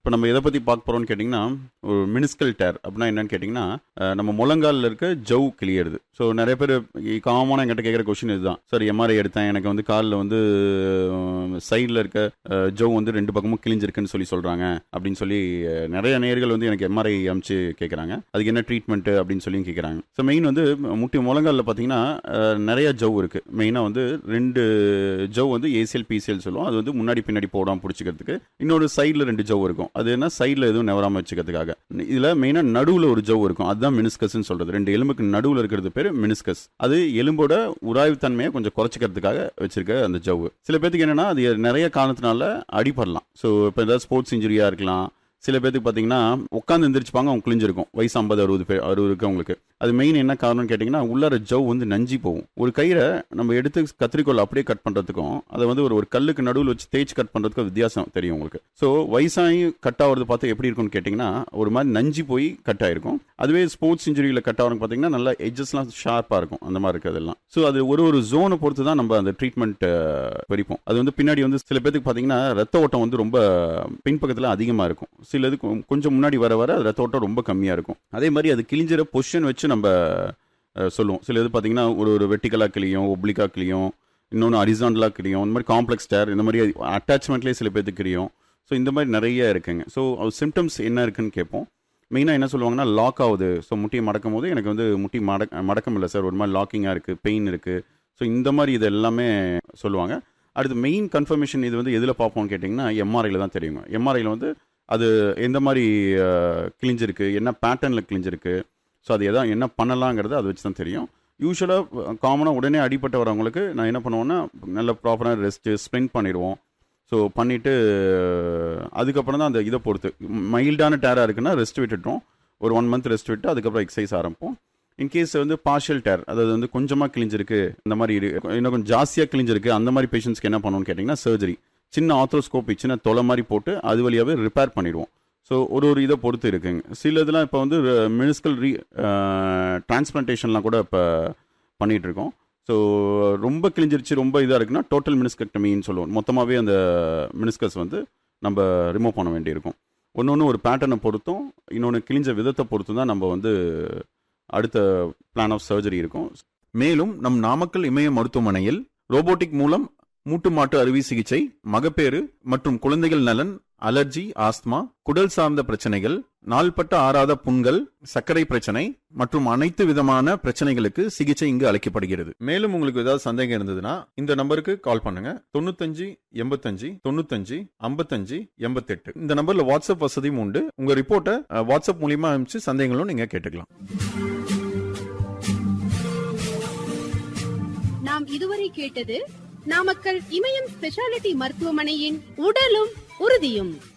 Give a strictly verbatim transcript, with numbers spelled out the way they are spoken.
இப்போ நம்ம எதை பற்றி பார்க்க போகிறோம்னு கேட்டிங்கன்னா, ஒரு மினிஸ்கல் டேர் அப்படின்னா என்னன்னு கேட்டிங்கன்னா, அஹ், நம்ம முழங்காலில் இருக்க ஜவ் கிளியறது. ஸோ நிறைய பேர் காமனாக என்கிட்ட கேட்குற கொஸ்டின் இதுதான், சார் எம்ஆர்ஐ எடுத்தேன், எனக்கு வந்து காலில் வந்து சைடில் இருக்க அஹ், ஜவ் வந்து ரெண்டு பக்கமும் கிழிஞ்சிருக்குன்னு சொல்லி சொல்கிறாங்க அப்படின்னு சொல்லி அஹ், நிறைய நேயர்கள் வந்து எனக்கு எம்ஆர்ஐ அமைச்சு கேட்குறாங்க, அதுக்கு என்ன ட்ரீட்மெண்ட்டு அப்படின்னு சொல்லி கேட்குறாங்க. ஸோ மெயின் வந்து முட்டி முழங்காலில் பார்த்தீங்கன்னா அஹ், நிறைய ஜவ் இருக்குது. மெயினாக வந்து ரெண்டு ஜவ் வந்து ஏசிஎல் பிசிஎல் சொல்லுவோம், அது வந்து முன்னாடி பின்னாடி போடாமல் பிடிச்சிக்கிறதுக்கு. இன்னொரு சைடில் ரெண்டு ஜவ் இருக்கும், அது என்ன சைடில் எதுவும் நவராமல் வச்சுக்கிறதுக்காக. இதில் மெயினாக நடுவில் ஒரு ஜவ் இருக்கும், அதுதான் மினிஸ்கஸ்ன்னு சொல்கிறது. ரெண்டு எலும்புக்கு நடுவில் இருக்கிறது பேர் மினிஸ்கஸ். அது எலும்போட உராய்வு தன்மையை கொஞ்சம் குறைச்சிக்கிறதுக்காக வச்சிருக்க அந்த ஜவ். சில பேருக்கு என்னன்னா அது நிறைய காரணத்தினால அடிபடலாம். ஸோ இப்போ ஏதாவது ஸ்போர்ட்ஸ் இன்ஜுரியாக இருக்கலாம். சில பேருக்கு பார்த்தீங்கன்னா உட்காந்து எந்திரிச்சுப்பாங்க, அவங்க கிழிஞ்சிருக்கும். வயசு ஐம்பது அறுபது பேர் அறுபது இருக்கு அவங்களுக்கு. அது மெயின் என்ன காரணம்னு கேட்டிங்கன்னா, உள்ளார ஜவ் வந்து நஞ்சி போகும். ஒரு கயிறை நம்ம எடுத்து கத்திரிக்கோல் அப்படியே கட் பண்ணுறதுக்கும் அதை வந்து ஒரு ஒரு கல்லுக்கு நடுவில் வச்சு தேய்ச்சி கட் பண்ணுறதுக்கும் வித்தியாசம் தெரியும் உங்களுக்கு. ஸோ வயசாகி கட் ஆகிறது பார்த்து எப்படி இருக்கும்னு கேட்டிங்கன்னா, ஒரு மாதிரி நஞ்சி போய் கட் ஆகிருக்கும். அதுவே ஸ்போர்ட்ஸ் இன்ஜுரியில் கட் ஆகிறவங்க பார்த்தீங்கன்னா நல்லா எட்ஜஸ்லாம் ஷார்ப்பாக இருக்கும், அந்த மாதிரி இருக்கிறதெல்லாம். ஸோ அது ஒரு ஒரு ஜோனை பொறுத்து தான் நம்ம அந்த ட்ரீட்மெண்ட் பறிப்போம். அது வந்து பின்னாடி வந்து சில பேருக்கு பார்த்தீங்கன்னா ரத்த ஓட்டம் வந்து ரொம்ப பின்பக்கத்தில் அதிகமாக இருக்கும், சிலது கொஞ்சம் முன்னாடி வர வர ரத்த ஓட்டம் ரொம்ப கம்மியாக இருக்கும். அதே மாதிரி அது கிழிஞ்சிற பொசிஷன் வச்சு நம்ம சொல்லுவோம். சில இது பார்த்தீங்கன்னா ஒரு ஒரு வெர்டிகலாக கிளியும், ஒப்ளிக்கா கிளியும், இன்னொன்று ஹரிசாண்டலாக கிளியும், இந்த மாதிரி காம்ப்ளெக்ஸ் டேர், இந்த மாதிரி அட்டாச்மெண்ட்லேயே சில பேருக்கு கிளியும். ஸோ இந்த மாதிரி நிறைய இருக்குங்க. ஸோ சிம்டம்ஸ் என்ன இருக்குன்னு கேட்போம். மெயினாக என்ன சொல்லுவாங்கன்னா லாக் ஆகுது. ஸோ முட்டியை மடக்கும் போது எனக்கு வந்து முட்டி மடக்க மடக்கம் இல்லை சார், ஒரு மாதிரி லாக்கிங்காக இருக்குது, பெயின் இருக்குது. ஸோ இந்த மாதிரி இது எல்லாமே சொல்லுவாங்க. அடுத்து மெயின் கன்ஃபர்மேஷன் இது வந்து எதில் பார்ப்போம்னு கேட்டிங்கன்னா எம்ஆர்ஐயில் தான் தெரியுங்க. எம்ஆர்ஐயில் வந்து அது எந்த மாதிரி கிழிஞ்சிருக்கு, என்ன பேட்டர்னில் கிழிஞ்சிருக்கு, ஸோ அது எதாவது என்ன பண்ணலாங்கிறது அதை வச்சு தான் தெரியும். யூஸ்வலாக காமனாக உடனே அடிப்பட்டு வரவங்களுக்கு நான் என்ன பண்ணுவோன்னா நல்ல ப்ராப்பராக ரெஸ்ட்டு ஸ்ப்ரிண்ட் பண்ணிடுவோம். ஸோ பண்ணிவிட்டு அதுக்கப்புறம் தான் அந்த இதை பொறுத்து மைல்டான டேராக இருக்குன்னா ரெஸ்ட் விட்டுட்டோம், ஒரு ஒன் மந்த் ரெஸ்ட் விட்டு அதுக்கப்புறம் எக்ஸசைஸ் ஆரம்பிப்போம். இன்கேஸ் வந்து பார்ஷியல் டேர், அதாவது வந்து கொஞ்சமாக கிழிஞ்சிருக்கு, இந்த மாதிரி இன்னும் கொஞ்சம் ஜாஸ்தியாக கிழிஞ்சிருக்கு, அந்த மாதிரி பேஷண்ட்ஸ்க்கு என்ன பண்ணுவோன்னு கேட்டிங்கன்னா சர்ஜரி, சின்ன ஆத்ரோஸ்கோபி, சின்ன தொலை மாதிரி போட்டு அது வழியாகவே ரிப்பேர் பண்ணிடுவோம். ஸோ ஒரு ஒரு இதை பொறுத்து இருக்குங்க. சில இதெல்லாம் இப்போ வந்து மினிஸ்கல் ரீ டிரான்ஸ்பிளான்டேஷன்லாம் கூட இப்போ பண்ணிகிட்ருக்கோம். ஸோ ரொம்ப கிழிஞ்சிருச்சு, ரொம்ப இதாக இருக்குன்னா டோட்டல் மினிஸ்கெக்டமின்னு சொல்லுவோம். மொத்தமாகவே அந்த மினிஸ்கஸ் வந்து நம்ம ரிமூவ் பண்ண வேண்டியிருக்கும். ஒன்று ஒன்று ஒரு பேட்டர்னை பொறுத்தும் இன்னொன்று கிழிஞ்ச விதத்தை பொறுத்தும் தான் நம்ம வந்து அடுத்த பிளான் ஆஃப் சர்ஜரி இருக்கும். மேலும் நம் நாமக்கல் இமய மருத்துவமனையில் ரோபோட்டிக் மூலம் மூட்டு மாட்டு அறுவை சிகிச்சை, மகப்பேறு மற்றும் குழந்தைகள் நலன், அலர்ஜி, ஆஸ்துமா, குடல் சார்ந்த பிரச்சனைகள், நாள்பட்ட ஆறாத புண்கள், சர்க்கரை பிரச்சனை மற்றும் அனைத்து விதமான பிரச்சனைகளுக்கு சிகிச்சை இங்கு அளிக்கப்படுகிறது. மேலும் உங்களுக்கு ஏதாவது சந்தேகம் இருந்ததுன்னா இந்த நம்பருக்கு கால் பண்ணுங்க. தொண்ணூத்தஞ்சு எண்பத்தஞ்சு தொண்ணூத்தஞ்சு ஐம்பத்தஞ்சு எண்பத்தெட்டு. இந்த நம்பர்ல வாட்ஸ்அப் வசதியும் உண்டு. உங்க ரிப்போர்ட்டை வாட்ஸ்அப் மூலியமா அனுப்பிச்சு சந்தேகங்களும் நீங்க கேட்டுக்கலாம். நாம் இதுவரை கேட்டது நாமக்கல் இமயம் ஸ்பெஷாலிட்டி மருத்துவமனையின் உடலும் உறுதியும்.